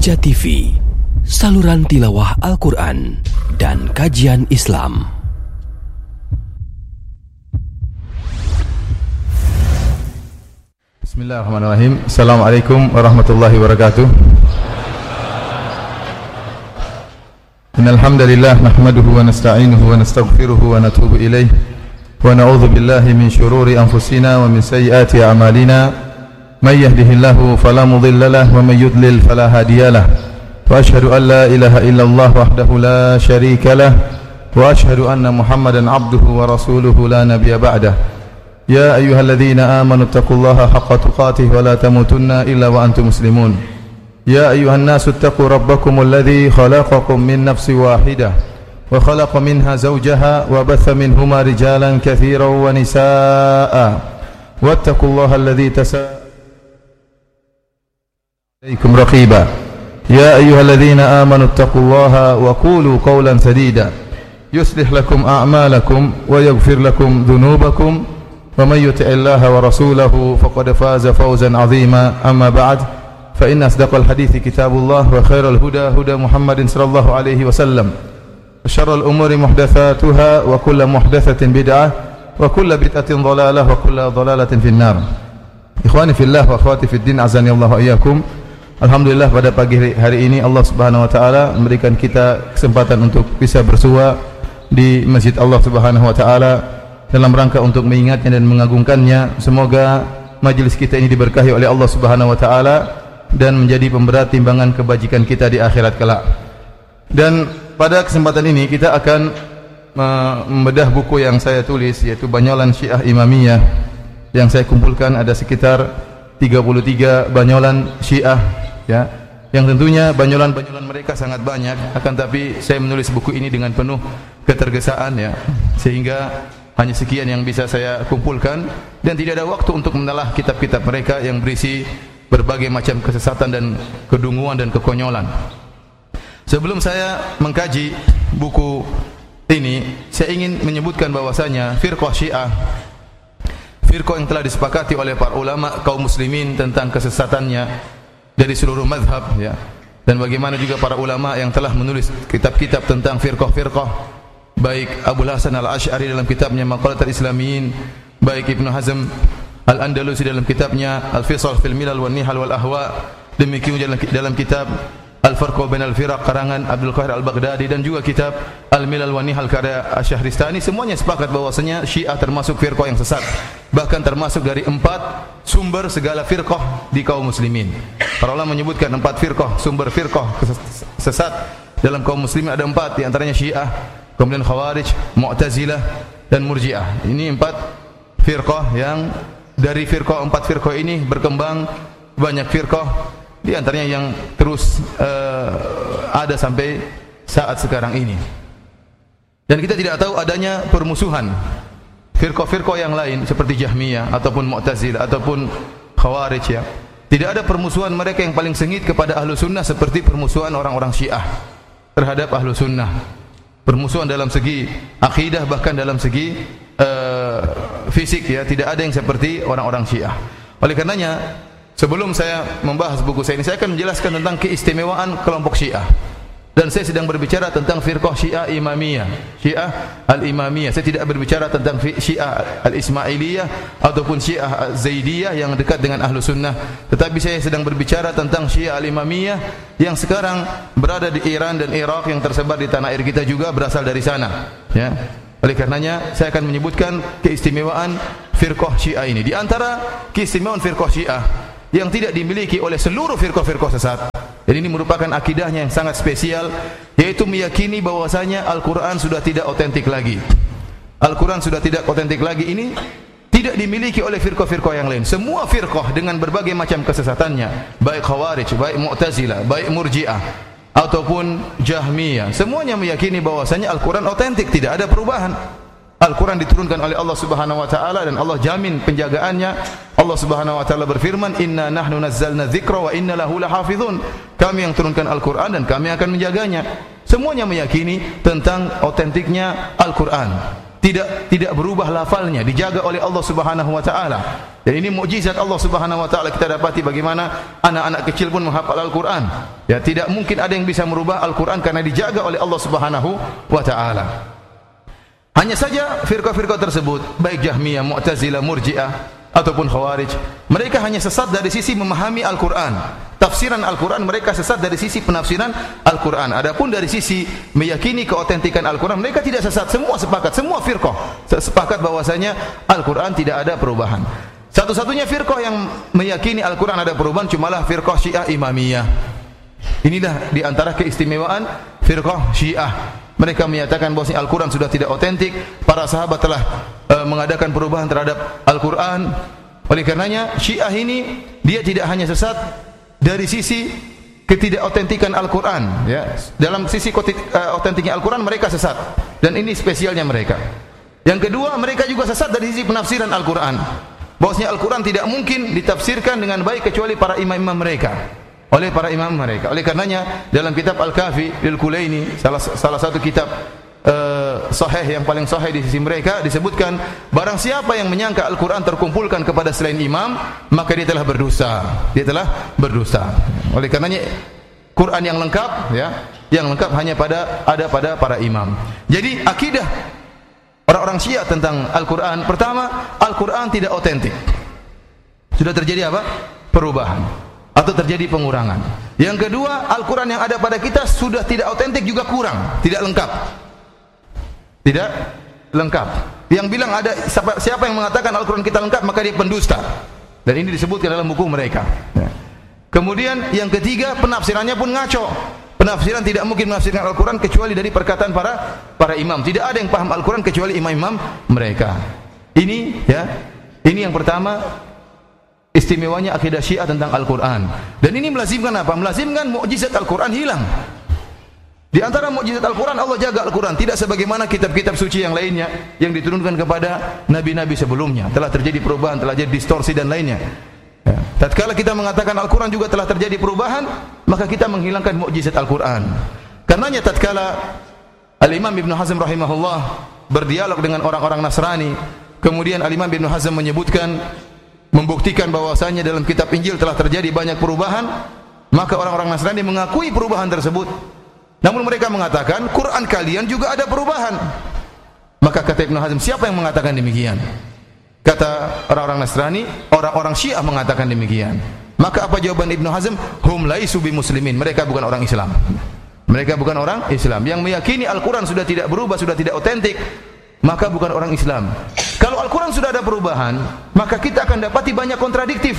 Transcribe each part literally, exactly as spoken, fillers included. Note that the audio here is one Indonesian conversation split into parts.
Raja T V, saluran tilawah Al-Quran dan kajian Islam. Bismillahirrahmanirrahim. Assalamualaikum warahmatullahi wabarakatuh. Innal hamdalillah nahmaduhu wa nasta'inuhu wa nastaghfiruhu wa natubu ilayh wa na'udzu billahi min shururi anfusina wa min sayyiati a'malina. May yahdihillahu fala mudilla lahu wa may yudlil fala hadiya lahu. Wa asyhadu an la ilaha illallah wahdahu la syarika lahu wa asyhadu anna Muhammadan 'abduhu wa rasuluhu la nabiyya ba'dahu. Ya ayyuhalladzina amanu taqullaha haqqa tuqatih wa la tamutunna illa wa antum muslimun. Ya ayyuhan nasu taqu rabbakumul ladzi khalaqakum min nafsin wahidah wa khalaqa minha zawjaha wa batha minhuma rijalan katsiran wa nisaa'a wattaqullaha alladzi tasaaluna عليكم رقيبا يا أيها الذين آمنوا اتقوا الله وقولوا قولا سديدا يصلح لكم أعمالكم ويغفر لكم ذنوبكم ومن يطع الله ورسوله فقد فاز فوزا عظيما أما بعد فإن أصدق الحديث كتاب الله وخير الهدى هدى محمد صلى الله عليه وسلم وشر الأمور محدثاتها وكل محدثة بدعة وكل بدعة ضلالة وكل ضلالة في النار. إخواني في الله وأخواتي في الدين أعزني الله وإياكم. Alhamdulillah pada pagi hari ini Allah Subhanahu wa taala memberikan kita kesempatan untuk bisa bersua di Masjid Allah Subhanahu wa taala dalam rangka untuk mengingatnya dan mengagungkannya. Semoga majelis kita ini diberkahi oleh Allah Subhanahu wa taala dan menjadi pemberat timbangan kebajikan kita di akhirat kelak. Dan pada kesempatan ini kita akan membedah buku yang saya tulis, yaitu Banyolan Syiah Imamiyah, yang saya kumpulkan ada sekitar tiga puluh tiga banyolan Syiah, ya, yang tentunya banyolan-banyolan mereka sangat banyak, akan tapi saya menulis buku ini dengan penuh ketergesaan, ya, sehingga hanya sekian yang bisa saya kumpulkan dan tidak ada waktu untuk menelah kitab-kitab mereka yang berisi berbagai macam kesesatan dan kedunguan dan kekonyolan. Sebelum saya mengkaji buku ini, saya ingin menyebutkan bahwasanya firqah Syiah, firqah yang telah disepakati oleh para ulama kaum muslimin tentang kesesatannya dari seluruh mazhab, ya, dan bagaimana juga para ulama yang telah menulis kitab-kitab tentang firqah-firqah, baik Abul Hasan Al-Asy'ari dalam kitabnya Maqalatul Islamiyin, baik Ibnu Hazm Al-Andalusi dalam kitabnya Al-Fisal fil Milal wan Nihal wal Ahwa, demikian dalam, dalam kitab Al-Farq bainal Firaq karangan Abdul Qahir Al-Baghdadi, dan juga kitab Al-Milal wan Nihal karya Asy-Syahristani. Semuanya sepakat bahwasanya Syiah termasuk firqah yang sesat, bahkan termasuk dari empat sumber segala firqah di kaum muslimin. Para ulama menyebutkan empat firqah, sumber firqah sesat dalam kaum muslimin ada empat, di antaranya Syiah, kemudian Khawarij, Mu'tazilah, dan Murji'ah. Ini empat firqah yang dari firqah empat firqah ini berkembang banyak firqah, di antaranya yang terus uh, ada sampai saat sekarang ini. Dan kita tidak tahu adanya permusuhan firqah-firqah yang lain seperti Jahmiyah ataupun Mu'tazilah ataupun Khawarij, ya. Tidak ada permusuhan mereka yang paling sengit kepada ahlu sunnah seperti permusuhan orang-orang Syiah terhadap ahlu sunnah. Permusuhan dalam segi akidah, bahkan dalam segi uh, fisik, ya, tidak ada yang seperti orang-orang Syiah. Oleh karenanya, sebelum saya membahas buku saya ini, saya akan menjelaskan tentang keistimewaan kelompok Syiah. Dan saya sedang berbicara tentang firqah Syiah Imamiyah, Syiah Al-Imamiyah. Saya tidak berbicara tentang Syiah Al-Ismailiyah ataupun Syiah Zaidiyah yang dekat dengan ahlu sunnah, tetapi saya sedang berbicara tentang Syiah Al-Imamiyah yang sekarang berada di Iran dan Irak, yang tersebar di tanah air kita juga berasal dari sana, ya. Oleh karenanya saya akan menyebutkan keistimewaan firqah Syiah ini. Di antara keistimewaan firqah Syiah yang tidak dimiliki oleh seluruh firqah-firqah sesat, dan ini merupakan akidahnya yang sangat spesial, yaitu meyakini bahwasanya Al-Quran sudah tidak otentik lagi. Al-Quran sudah tidak otentik lagi. Ini tidak dimiliki oleh firqah-firqah yang lain. Semua firqah dengan berbagai macam kesesatannya, baik Khawarij, baik Mu'tazilah, baik Murji'ah ataupun Jahmiyah, semuanya meyakini bahwasanya Al-Quran otentik, tidak ada perubahan. Al-Quran diturunkan oleh Allah Subhanahu wa taala dan Allah jamin penjagaannya. Allah Subhanahu wa taala berfirman, "Inna nahnu nazzalna dzikra wa inna lahu lahafizun." Kami yang turunkan Al-Quran dan kami akan menjaganya. Semuanya meyakini tentang otentiknya Al-Quran. tidak tidak berubah lafalnya, dijaga oleh Allah Subhanahu wa taala. Dan ini mukjizat Allah Subhanahu wa taala, kita dapati bagaimana anak-anak kecil pun menghafal Al-Qur'an. Ya, tidak mungkin ada yang bisa merubah Al-Qur'an karena dijaga oleh Allah Subhanahu wa taala. Hanya saja firqah-firqah tersebut, baik Jahmiyah, Mu'tazilah, Murji'ah ataupun Khawarij, mereka hanya sesat dari sisi memahami Al-Qur'an. Tafsiran Al-Qur'an mereka sesat dari sisi penafsiran Al-Qur'an. Adapun dari sisi meyakini keotentikan Al-Qur'an, mereka tidak sesat. Semua sepakat, semua firqah sepakat bahwasanya Al-Qur'an tidak ada perubahan. Satu-satunya firqah yang meyakini Al-Qur'an ada perubahan cumalah firqah Syiah Imamiyah. Inilah di antara keistimewaan firqah Syiah. Mereka menyatakan bahwa Al-Quran sudah tidak otentik. Para sahabat telah uh, mengadakan perubahan terhadap Al-Quran. Oleh karenanya Syiah ini dia tidak hanya sesat dari sisi ketidakotentikan Al-Quran, ya. Dalam sisi uh, otentiknya Al-Quran mereka sesat. Dan ini spesialnya mereka. Yang kedua, mereka juga sesat dari sisi penafsiran Al-Quran. Bahwasanya Al-Quran tidak mungkin ditafsirkan dengan baik kecuali para imam-imam mereka. Oleh para imam mereka. Oleh karenanya dalam kitab Al-Kafi lil Kulaini, salah salah satu kitab uh, sahih yang paling sahih di sisi mereka, disebutkan barang siapa yang menyangka Al-Qur'an terkumpulkan kepada selain imam, maka dia telah berdosa. Dia telah berdosa. Oleh karenanya Quran yang lengkap, ya, yang lengkap hanya pada ada pada para imam. Jadi akidah orang-orang Syiah tentang Al-Qur'an, pertama, Al-Qur'an tidak otentik. Sudah terjadi apa? Perubahan atau terjadi pengurangan. Yang kedua, Al-Quran yang ada pada kita sudah tidak otentik, juga kurang, tidak lengkap. Tidak lengkap. Yang bilang ada siapa, siapa yang mengatakan Al-Quran kita lengkap, maka dia pendusta. Dan ini disebutkan dalam buku mereka. Kemudian yang ketiga, penafsirannya pun ngaco. Penafsiran tidak mungkin menafsirkan Al-Quran kecuali dari perkataan para para imam. Tidak ada yang paham Al-Quran kecuali imam-imam mereka. Ini ya, ini yang pertama, istimewanya akidah Syiah tentang Al-Quran. Dan ini melazimkan apa? Melazimkan mukjizat Al-Quran hilang. Di antara mukjizat Al-Quran, Allah jaga Al-Quran. Tidak sebagaimana kitab-kitab suci yang lainnya yang diturunkan kepada nabi-nabi sebelumnya. Telah terjadi perubahan, telah terjadi distorsi dan lainnya. Ya. Tatkala kita mengatakan Al-Quran juga telah terjadi perubahan, maka kita menghilangkan mukjizat Al-Quran. Karenanya tatkala Al-Imam Ibn Hazm rahimahullah berdialog dengan orang-orang Nasrani, kemudian Al-Imam Ibn Hazm menyebutkan, membuktikan bahwasanya dalam kitab Injil telah terjadi banyak perubahan, maka orang-orang Nasrani mengakui perubahan tersebut. Namun mereka mengatakan Quran kalian juga ada perubahan. Maka kata Ibnu Hazm, siapa yang mengatakan demikian? Kata orang-orang Nasrani, orang-orang Syiah mengatakan demikian. Maka apa jawaban Ibnu Hazm? Hum laisu bimuslimin. Mereka bukan orang Islam. Mereka bukan orang Islam. Yang meyakini Al-Quran sudah tidak berubah, sudah tidak otentik, maka bukan orang Islam. Kalau Al-Quran sudah ada perubahan, maka kita akan dapati banyak kontradiktif.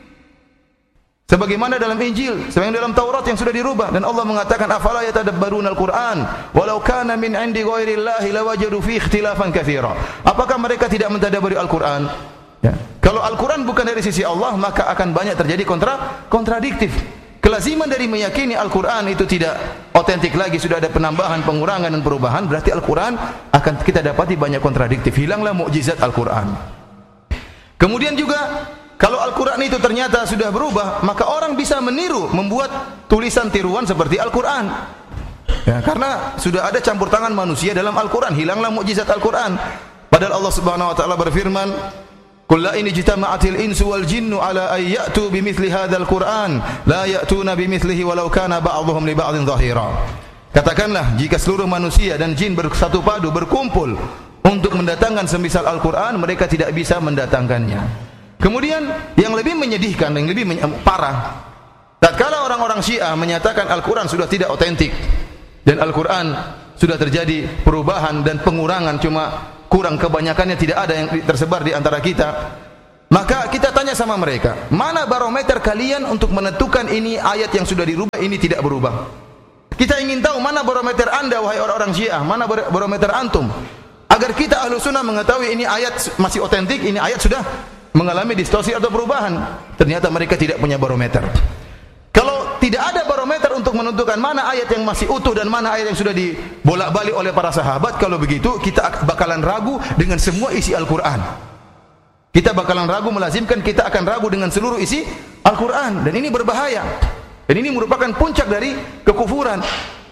Sebagaimana dalam Injil, sebagaimana dalam Taurat yang sudah dirubah. Dan Allah mengatakan, afala yatadabbaruna al-Quran walau kana min indi ghairillahi lawajadu fi ikhtilafan katsira. Apakah mereka tidak mentadabburi Al-Quran? Ya. Kalau Al-Quran bukan dari sisi Allah, maka akan banyak terjadi kontra kontradiktif. Kelaziman dari meyakini Al-Quran itu tidak otentik lagi, sudah ada penambahan, pengurangan dan perubahan, berarti Al-Quran akan kita dapati banyak kontradiktif. Hilanglah mukjizat Al-Quran. Kemudian juga kalau Al-Quran itu ternyata sudah berubah, maka orang bisa meniru, membuat tulisan tiruan seperti Al-Quran. Ya, karena sudah ada campur tangan manusia dalam Al-Quran, hilanglah mukjizat Al-Quran. Padahal Allah Subhanahu wa taala berfirman, qul la in ijtama'atil insu wal jinnu ala ay ya'tu bimithli hadzal Qur'an la ya'tuna bimithlihi walau kana ba'dhuhum li ba'dhin dhahira. Katakanlah, jika seluruh manusia dan jin bersatu padu berkumpul untuk mendatangkan semisal Al-Qur'an, mereka tidak bisa mendatangkannya. Kemudian yang lebih menyedihkan dan yang lebih parah, tatkala orang-orang Syiah menyatakan Al-Qur'an sudah tidak otentik dan Al-Qur'an sudah terjadi perubahan dan pengurangan, cuma kurang, kebanyakannya tidak ada yang tersebar di antara kita. Maka kita tanya sama mereka, mana barometer kalian untuk menentukan ini ayat yang sudah dirubah, ini tidak berubah? Kita ingin tahu mana barometer anda, wahai orang-orang Syiah, mana barometer antum, agar kita ahlu sunnah mengetahui ini ayat masih otentik, ini ayat sudah mengalami distorsi atau perubahan. Ternyata mereka tidak punya barometer. Kalau tidak ada barometer untuk menentukan mana ayat yang masih utuh dan mana ayat yang sudah dibolak-balik oleh para sahabat, kalau begitu kita bakalan ragu dengan semua isi Al-Quran. Kita bakalan ragu, melazimkan kita akan ragu dengan seluruh isi Al-Quran. Dan ini berbahaya. Dan ini merupakan puncak dari kekufuran.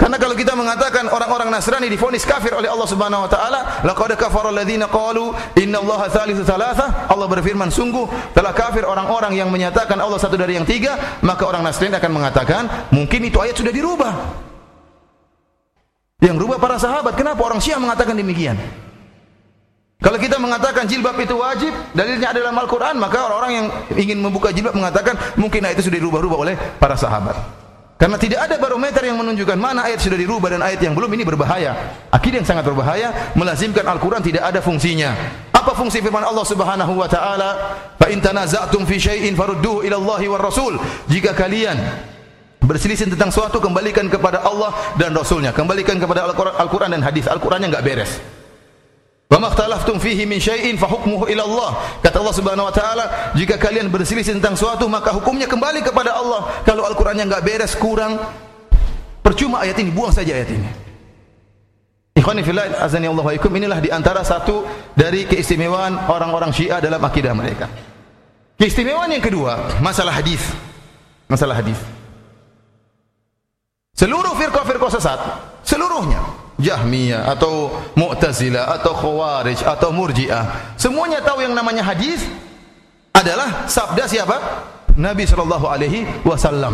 Karena kalau kita mengatakan orang-orang Nasrani divonis kafir oleh Allah Subhanahu wa taala, laqad kafara alladziina qalu innallaha tsalitsu tsalatsa, Allah berfirman sungguh telah kafir orang-orang yang menyatakan Allah satu dari yang tiga, maka orang Nasrani akan mengatakan mungkin itu ayat sudah dirubah. Yang rubah para sahabat. Kenapa orang Syiah mengatakan demikian? Kalau kita mengatakan jilbab itu wajib, dalilnya adalah Al-Qur'an, maka orang-orang yang ingin membuka jilbab mengatakan mungkin ayat itu sudah dirubah-rubah oleh para sahabat. Karena tidak ada barometer yang menunjukkan mana ayat sudah dirubah dan ayat yang belum, ini berbahaya. Akidah yang sangat berbahaya, melazimkan Al-Quran tidak ada fungsinya. Apa fungsi firman Allah Subhanahu wa taala? Fa in tanaza'tum fi syai'in farudduhu ila Allahi war Rasul. Jika kalian berselisih tentang suatu, kembalikan kepada Allah dan Rasulnya. Kembalikan kepada Al-Quran dan hadis. Al-Qurannya enggak beres. Wa makhtalaftum fihi min syai'in fa hukmuhu ila Allah. Kata Allah Subhanahu wa taala, jika kalian berselisih tentang suatu maka hukumnya kembali kepada Allah. Kalau Al-Qur'annya enggak beres, kurang, percuma ayat ini, buang saja ayat ini. Ikhwani fillah, azani Allah wa ikum, inilah di antara satu dari keistimewaan orang-orang Syiah dalam akidah mereka. Keistimewaan yang kedua, masalah hadis. Masalah hadis. Seluruh firqah-firqah sesat, seluruhnya, Jahmiyah atau Mu'tazilah atau Khawarij atau Murji'ah, semuanya tahu yang namanya hadis adalah sabda siapa? Nabi sallallahu alaihi wasallam.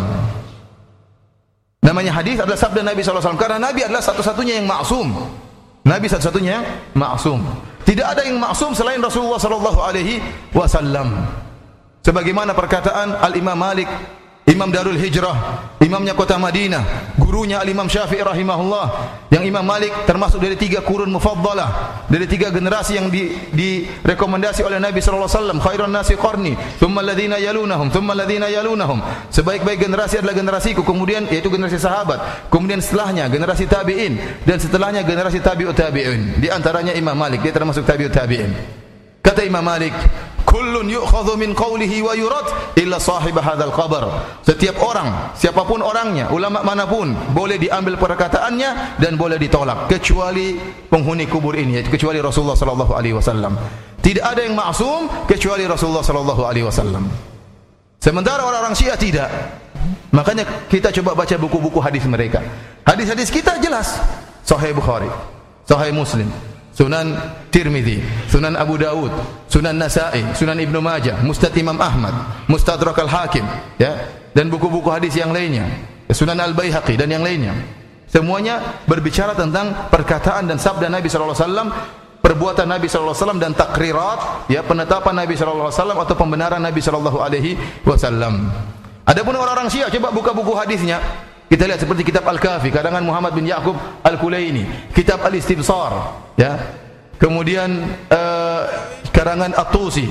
Namanya hadis adalah sabda Nabi sallallahu alaihi wasallam karena Nabi adalah satu-satunya yang maksum. Nabi satu-satunya yang maksum. Tidak ada yang maksum selain Rasulullah sallallahu alaihi wasallam. Sebagaimana perkataan Al-Imam Malik, Imam Darul Hijrah, imamnya kota Madinah, gurunya Al-Imam Syafi'i rahimahullah, yang Imam Malik termasuk dari tiga kurun mufaddalah, dari tiga generasi yang di, direkomendasi oleh Nabi sallallahu alaihi wasallam, khairun nasi qarni, thumma alladhina yalunahum, thumma alladhina yalunahum. Sebaik-baik generasi adalah generasiku, kemudian yaitu generasi sahabat, kemudian setelahnya generasi tabi'in, dan setelahnya generasi tabi'ut tabi'in. Di antaranya Imam Malik, dia termasuk tabi'ut tabi'in. Kata Imam Malik, kullun yu'khadhu min qawlihi wa yurad illa sahib hadzal qabr. Setiap orang, siapapun orangnya, ulama manapun, boleh diambil perkataannya dan boleh ditolak kecuali penghuni kubur ini, kecuali Rasulullah sallallahu alaihi wasallam. Tidak ada yang maksum kecuali Rasulullah sallallahu alaihi wasallam. Sementara orang-orang Syiah tidak. Makanya kita coba baca buku-buku hadis mereka. Hadis-hadis kita jelas. Sahih Bukhari, Sahih Muslim, Sunan Tirmidzi, Sunan Abu Dawud, Sunan Nasa'i, Sunan Ibnu Majah, Musnad Imam Ahmad, Mustadrak Al-Hakim, ya, dan buku-buku hadis yang lainnya, Sunan Al-Baihaqi dan yang lainnya. Semuanya berbicara tentang perkataan dan sabda Nabi sallallahu alaihi wasallam, perbuatan Nabi sallallahu alaihi wasallam dan takrirat, ya, penetapan Nabi sallallahu alaihi wasallam atau pembenaran Nabi sallallahu alaihi wasallam. Adapun orang-orang Syiah, coba buka buku hadisnya. Kita lihat seperti kitab Al-Kafi karangan Muhammad bin Ya'qub Al-Kulaini, kitab Al-Istibsar, ya. Kemudian uh, karangan At-Tusi,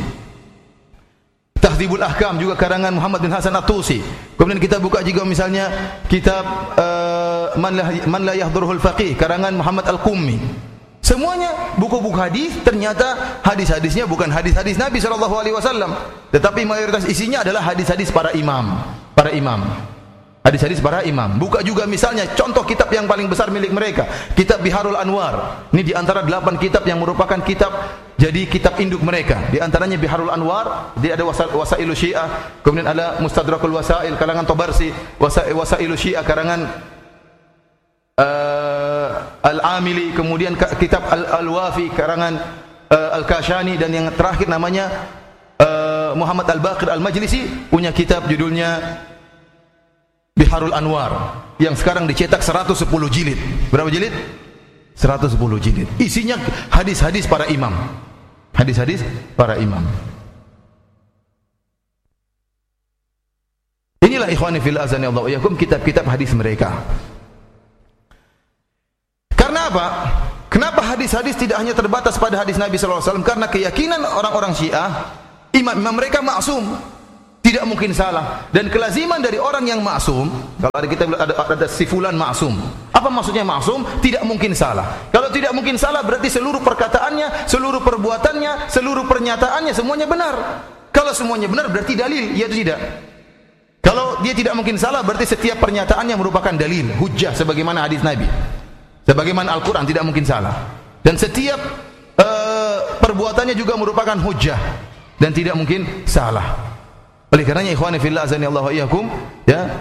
Tahdzibul Ahkam juga karangan Muhammad bin Hasan At-Tusi. Kemudian kita buka juga misalnya kitab uh, Man la Man la Yahdhuruhul Faqih karangan Muhammad Al-Qummi. Semuanya buku-buku hadis, ternyata hadis-hadisnya bukan hadis-hadis Nabi sallallahu alaihi wasallam, tetapi mayoritas isinya adalah hadis-hadis para imam, para imam. Hadis-hadis para imam. Buka juga misalnya contoh kitab yang paling besar milik mereka, kitab Biharul Anwar. Ini di antara delapan kitab yang merupakan kitab jadi kitab induk mereka. Di antaranya Biharul Anwar, dia ada Wasailu Syiah, kemudian ada Mustadrakul Wasail karangan Tabarsi, Wasailu Syiah karangan uh, Al-Amili, kemudian kitab Al-Wafi karangan uh, Al-Kashani, dan yang terakhir namanya uh, Muhammad Al-Baqir Al-Majlisi punya kitab judulnya Biharul Anwar yang sekarang dicetak seratus sepuluh jilid. Berapa jilid? seratus sepuluh jilid. Isinya hadis-hadis para imam. Hadis-hadis para imam. Inilah ikhwani fil azani Allah wa yakum kitab-kitab hadis mereka. Karena apa? Kenapa hadis-hadis tidak hanya terbatas pada hadis Nabi sallallahu alaihi wasallam? Karena keyakinan orang-orang Syiah, imam-imam mereka maksum, tidak mungkin salah, dan kelaziman dari orang yang maksum, kalau ada kita ada, ada sifulan maksum. Apa maksudnya maksum? Tidak mungkin salah. Kalau tidak mungkin salah berarti seluruh perkataannya, seluruh perbuatannya, seluruh pernyataannya semuanya benar. Kalau semuanya benar berarti dalil, ya atau tidak? Kalau dia tidak mungkin salah berarti setiap pernyataannya merupakan dalil, hujjah, sebagaimana hadis Nabi, sebagaimana Al-Quran tidak mungkin salah, dan setiap uh, perbuatannya juga merupakan hujjah dan tidak mungkin salah. Oleh karenanya ikhwani fillah azani Allah wa iyyakum, ya, kalau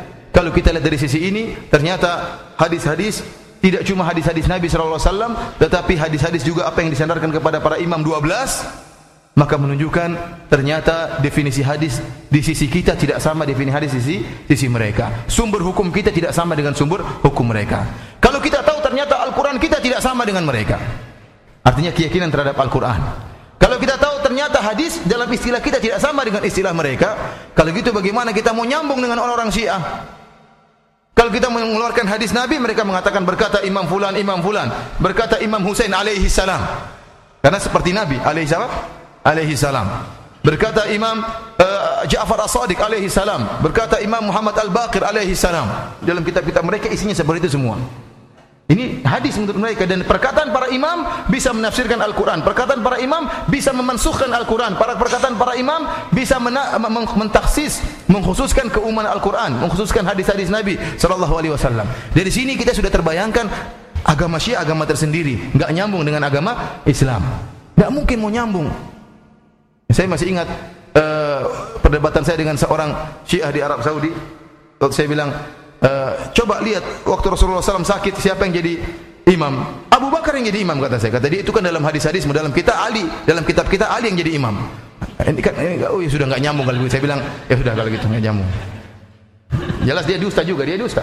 kalau kita lihat dari sisi ini, ternyata hadis-hadis tidak cuma hadis-hadis Nabi sallallahu alaihi wasallam, tetapi hadis-hadis juga apa yang disandarkan kepada para imam dua belas, maka menunjukkan ternyata definisi hadis di sisi kita tidak sama definisi hadis di sisi, sisi mereka. Sumber hukum kita tidak sama dengan sumber hukum mereka. Kalau kita tahu ternyata Al-Quran kita tidak sama dengan mereka, artinya keyakinan terhadap Al-Quran. Kalau kita tahu ternyata hadis dalam istilah kita tidak sama dengan istilah mereka, kalau gitu bagaimana kita mau nyambung dengan orang-orang Syiah? Kalau kita mengeluarkan hadis Nabi, mereka mengatakan berkata Imam Fulan, Imam Fulan, berkata Imam Husain alaihi salam. Karena seperti Nabi alaihi salam, alaihi salam. Berkata Imam uh, Ja'far As-Sadiq alaihi salam, berkata Imam Muhammad Al-Baqir alaihi salam. Dalam kitab-kitab mereka isinya seperti itu semua. Ini hadis menurut mereka, dan perkataan para imam bisa menafsirkan Al-Quran. Perkataan para imam bisa memansukhkan Al-Quran. Para perkataan para imam bisa mena- mentaksis, mengkhususkan keumuman Al-Quran, mengkhususkan hadis-hadis Nabi sallallahu alaihi wasallam. Dari sini kita sudah terbayangkan agama Syiah agama tersendiri, enggak nyambung dengan agama Islam. Enggak mungkin mau nyambung. Saya masih ingat uh, perdebatan saya dengan seorang Syiah di Arab Saudi. Waktu saya bilang, Uh, coba lihat waktu Rasulullah shallallahu alaihi wasallam sakit, siapa yang jadi imam? Abu Bakar yang jadi imam, kata saya. Kata dia, itu kan dalam hadis-hadis, dalam kita Ali, dalam kitab kita Ali yang jadi imam. Ini kan, ini, oh ya sudah enggak nyambung kalau saya bilang, ya sudah kalau gitu enggak nyambung. Jelas dia dusta juga, dia dusta.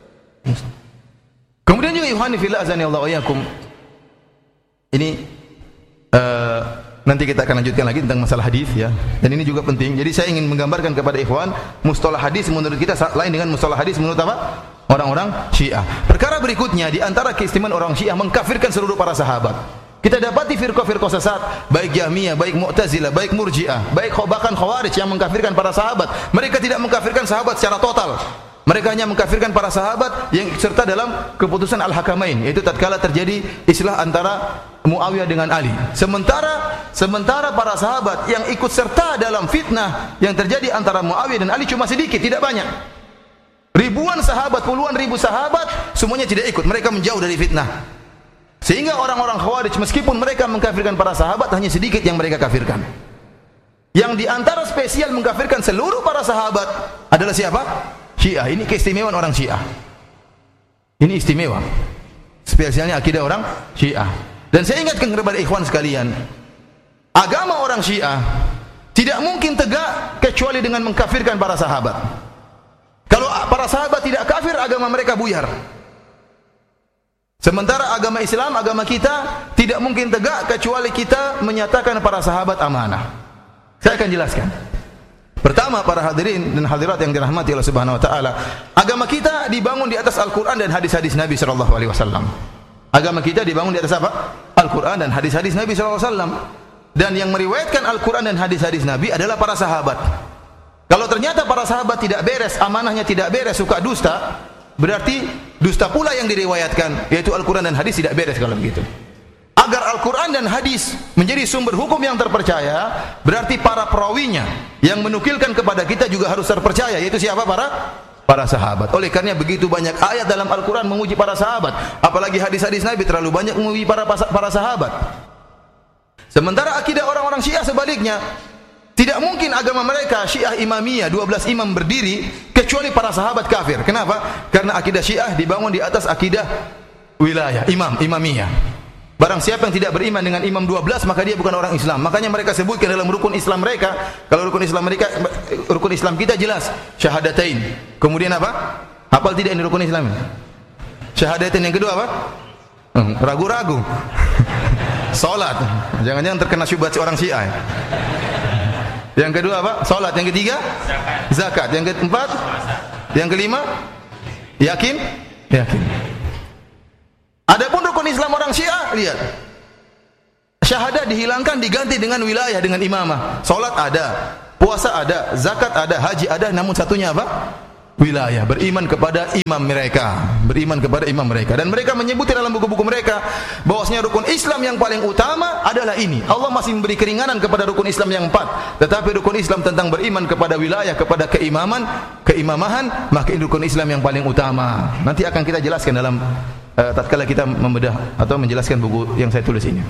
Kemudian juga Yuhani fillah azani Allah wa iyyakum. Ini uh, nanti kita akan lanjutkan lagi tentang masalah hadis ya. Dan ini juga penting. Jadi saya ingin menggambarkan kepada ikhwan, mustalah hadis menurut kita lain dengan mustalah hadis menurut apa? Orang-orang Syiah. Perkara berikutnya, di antara keistimewaan orang Syiah mengkafirkan seluruh para sahabat. Kita dapati firqah-firqah sesat, baik Jahmiyah, baik Mu'tazilah, baik Murji'ah, baik bahkan Khawarij yang mengkafirkan para sahabat. Mereka tidak mengkafirkan sahabat secara total. Mereka hanya mengkafirkan para sahabat yang serta dalam keputusan Al-Hakamain, yaitu tatkala terjadi islah antara Muawiyah dengan Ali. Sementara sementara para sahabat yang ikut serta dalam fitnah yang terjadi antara Muawiyah dan Ali cuma sedikit, tidak banyak. Ribuan sahabat, puluhan ribu sahabat semuanya tidak ikut, mereka menjauh dari fitnah. Sehingga orang-orang Khawarij meskipun mereka mengkafirkan para sahabat, hanya sedikit yang mereka kafirkan. Yang di antara spesial mengkafirkan seluruh para sahabat adalah siapa? Syiah. Ini keistimewaan orang Syiah. Ini istimewa. Spesialnya akidah orang Syiah. Dan saya ingatkan kepada ikhwan sekalian, agama orang Syiah tidak mungkin tegak kecuali dengan mengkafirkan para sahabat. Kalau para sahabat tidak kafir, agama mereka buyar. Sementara agama Islam, agama kita tidak mungkin tegak kecuali kita menyatakan para sahabat amanah. Saya akan jelaskan. Pertama, para hadirin dan hadirat yang dirahmati Allah Subhanahu wa taala, agama kita dibangun di atas Al-Qur'an dan hadis-hadis Nabi sallallahu alaihi wasallam. Agama kita dibangun di atas apa? Al-Qur'an dan hadis-hadis Nabi sallallahu alaihi wasallam. Dan yang meriwayatkan Al-Qur'an dan hadis-hadis Nabi adalah para sahabat. Kalau ternyata para sahabat tidak beres, amanahnya tidak beres, suka dusta, berarti dusta pula yang diriwayatkan, yaitu Al-Qur'an dan hadis tidak beres kalau begitu. Agar Al-Quran dan hadis menjadi sumber hukum yang terpercaya, berarti para perawinya yang menukilkan kepada kita juga harus terpercaya, yaitu siapa? Para para sahabat. Oleh karena begitu banyak ayat dalam Al-Quran memuji para sahabat, apalagi hadis-hadis Nabi terlalu banyak memuji para para sahabat. Sementara akidah orang-orang Syiah sebaliknya, tidak mungkin agama mereka Syiah Imamiyah dua belas imam berdiri kecuali para sahabat kafir. Kenapa? Karena akidah Syiah dibangun di atas akidah wilayah, imam, imamiyah. Barang siapa yang tidak beriman dengan imam dua belas, maka dia bukan orang Islam. Makanya mereka sebutkan dalam rukun Islam mereka, kalau rukun Islam mereka, rukun Islam kita jelas syahadatain. Kemudian apa? Hafal tidak ini rukun Islam? Syahadatain yang kedua apa? Ragu-ragu. Salat. Jangan-jangan terkena syubhat orang Syiah. Yang kedua apa? Salat. Yang ketiga? Zakat. Yang keempat? Yang kelima? Yakin? Yakin. Adapun rukun Islam orang Syiah, lihat. Syahadah dihilangkan, diganti dengan wilayah, dengan imamah. Salat ada, puasa ada, zakat ada, haji ada, namun satunya apa? Wilayah. Beriman kepada imam mereka, beriman kepada imam mereka. Dan mereka menyebut dalam buku-buku mereka bahwasanya rukun Islam yang paling utama adalah ini. Allah masih memberi keringanan kepada rukun Islam yang empat, tetapi rukun Islam tentang beriman kepada wilayah, kepada keimaman, keimamahan, maka ini rukun Islam yang paling utama. Nanti akan kita jelaskan dalam Uh, tatkala kita membedah atau menjelaskan buku yang saya tulis ini.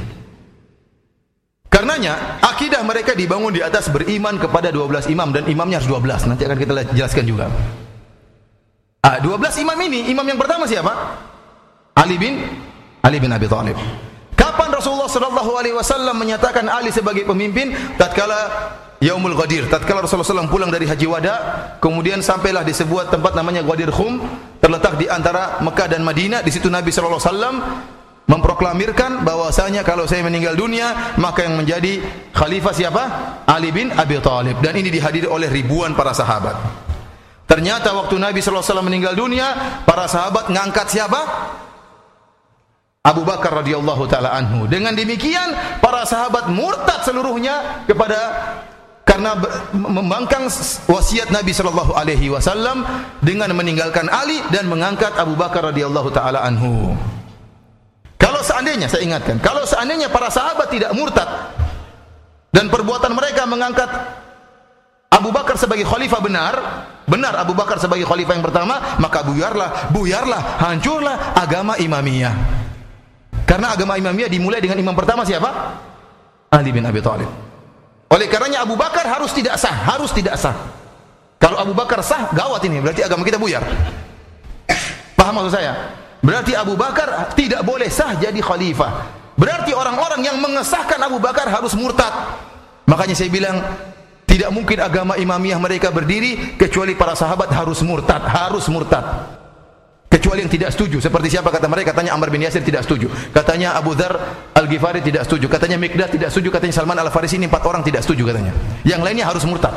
Karenanya akidah mereka dibangun di atas beriman kepada dua belas imam, dan imamnya harus dua belas. Nanti akan kita jelaskan juga. Ah, dua belas imam ini, imam yang pertama siapa? Ali bin Ali bin Abi Thalib. Kapan Rasulullah sallallahu alaihi wasallam menyatakan Ali sebagai pemimpin? Tatkala Yaumul Ghadir, tatkala Rasulullah sallallahu alaihi wasallam pulang dari Haji Wada, kemudian sampailah di sebuah tempat namanya Ghadir Khum, terletak di antara Mekah dan Madinah. Di situ Nabi sallallahu alaihi wasallam memproklamirkan bahwasanya kalau saya meninggal dunia, maka yang menjadi khalifah siapa? Ali bin Abi Thalib. Dan ini dihadiri oleh ribuan para sahabat. Ternyata waktu Nabi sallallahu alaihi wasallam meninggal dunia, para sahabat ngangkat siapa? Abu Bakar radhiyallahu taala anhu. Dengan demikian para sahabat murtad seluruhnya kepada karena membangkang wasiat Nabi sallallahu alaihi wasallam dengan meninggalkan Ali dan mengangkat Abu Bakar radhiyallahu taala anhu. Kalau seandainya, saya ingatkan, kalau seandainya para sahabat tidak murtad dan perbuatan mereka mengangkat Abu Bakar sebagai khalifah benar, benar Abu Bakar sebagai khalifah yang pertama, maka buyarlah, buyarlah, hancurlah agama Imamiyah. Karena agama Imamiyah dimulai dengan imam pertama siapa? Ali bin Abi Thalib. Oleh karenanya Abu Bakar harus tidak sah, harus tidak sah. Kalau Abu Bakar sah, gawat ini, berarti agama kita buyar. Paham maksud saya? Berarti Abu Bakar tidak boleh sah jadi khalifah. Berarti orang-orang yang mengesahkan Abu Bakar harus murtad. Makanya saya bilang, tidak mungkin agama Imamiyah mereka berdiri kecuali para sahabat harus murtad, harus murtad. Kecuali yang tidak setuju. Seperti siapa kata mereka? Katanya Ammar bin Yasir tidak setuju. Katanya Abu Dzar Al-Ghifari tidak setuju. Katanya Miqdad tidak setuju. Katanya Salman Al-Farisi, ini empat orang tidak setuju katanya. Yang lainnya harus murtad.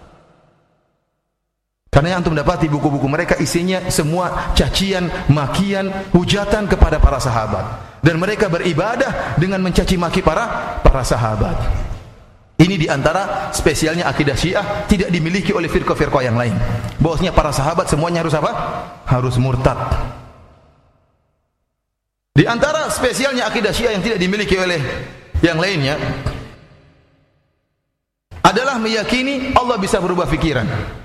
Karena yang antum dapati buku-buku mereka isinya semua cacian, makian, hujatan kepada para sahabat. Dan mereka beribadah dengan mencaci maki para para sahabat. Ini diantara spesialnya akidah Syiah, tidak dimiliki oleh firqah-firqah yang lain. Bahwasanya para sahabat semuanya harus apa? Harus murtad. Di antara spesialnya akidah Syiah yang tidak dimiliki oleh yang lainnya adalah meyakini Allah bisa berubah pikiran.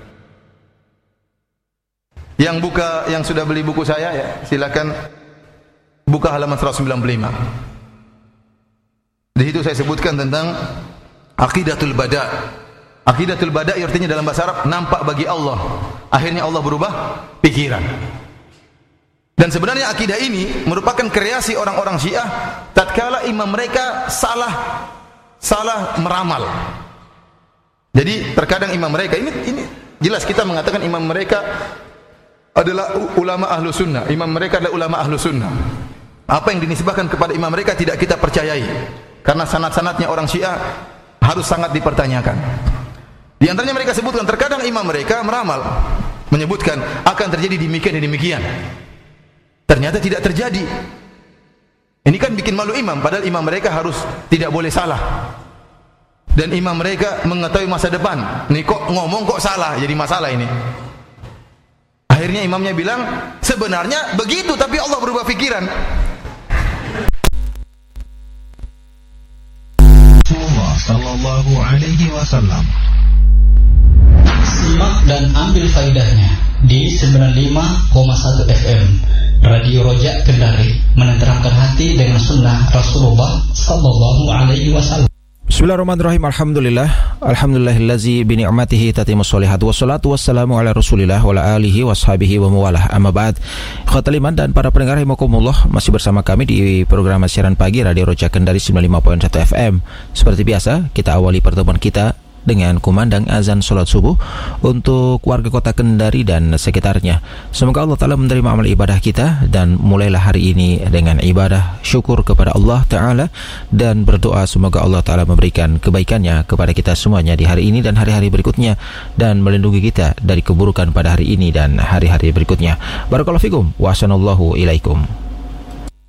Yang buka, yang sudah beli buku saya ya, silakan buka halaman seratus sembilan puluh lima. Di situ saya sebutkan tentang Aqidatul Bada. Aqidatul Bada artinya dalam bahasa Arab nampak bagi Allah. Akhirnya Allah berubah pikiran. Dan sebenarnya akidah ini merupakan kreasi orang-orang Syiah tatkala imam mereka salah salah meramal. Jadi terkadang imam mereka ini ini jelas kita mengatakan imam mereka adalah ulama ahlu sunnah. Imam mereka adalah ulama ahlu sunnah. Apa yang dinisbahkan kepada imam mereka tidak kita percayai, karena sanad-sanadnya orang Syiah harus sangat dipertanyakan. Di antaranya mereka sebutkan terkadang imam mereka meramal, menyebutkan akan terjadi demikian dan demikian. Ternyata tidak terjadi. Ini kan bikin malu imam, padahal imam mereka harus tidak boleh salah. Dan imam mereka mengetahui masa depan. Nih kok ngomong kok salah, jadi masalah ini. Akhirnya imamnya bilang, sebenarnya begitu tapi Allah berubah pikiran. Sallallahu alaihi wasallam. Simak dan ambil faedahnya di sembilan puluh lima koma satu F M Radio Rojak Kendari, menenteramkan hati dengan sunnah Rasulullah sallallahu alaihi wasallam. Bismillahirrahmanirrahim. Alhamdulillah. Alhamdulillahillazi bi ni'matihi tatimmus shalihat. Wassalatu wassalamu ala Rasulillah wa ala alihi washabihi wa mawalah. Amma ba'd. Ikhwatal iman dan para pendengar rahimakumullah, masih bersama kami di program siaran pagi Radio Roja Kendari sembilan puluh lima koma satu F M. Seperti biasa, kita awali pertemuan kita dengan kumandang azan salat subuh untuk warga kota Kendari dan sekitarnya. Semoga Allah Ta'ala menerima amal ibadah kita, dan mulailah hari ini dengan ibadah syukur kepada Allah Ta'ala, dan berdoa semoga Allah Ta'ala memberikan kebaikannya kepada kita semuanya di hari ini dan hari-hari berikutnya, dan melindungi kita dari keburukan pada hari ini dan hari-hari berikutnya. Barakallahu fikum wa ahsanallahu ilaikum.